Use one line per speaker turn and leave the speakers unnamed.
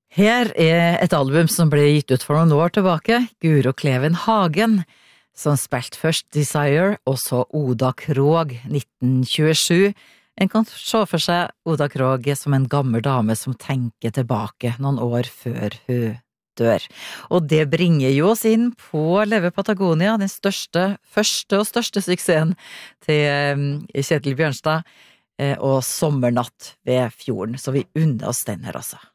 Her et album som ble gitt ut for noen år tilbake, Guro Kleven Hagen, som spilte først Desire, og så Oda Krog, 1927. En kan se for seg Oda Krog som en gammel dame som tenker tilbake noen år før hun dør. Og det bringer jo oss inn på Leve Patagonia, den første og største suksessen til Kjetil Bjørnstad, og Sommernatt ved fjorden, så vi unner oss den her også.